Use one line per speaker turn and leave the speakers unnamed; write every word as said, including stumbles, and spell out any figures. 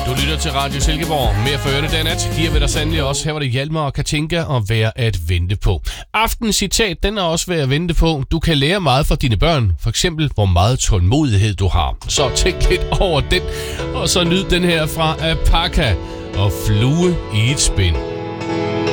Du lytter til Radio Silkeborg. Mere for ørerne den nat giver vi dig sandelig også. Her var det Hjalmar og Katinka og Værd at vente på. Aftens citat, den er også værd at vente på. Du kan lære meget fra dine børn. For eksempel, hvor meget tålmodighed du har. Så tænk lidt over den. Og så nyd den her fra Apaka og Flue i et spind.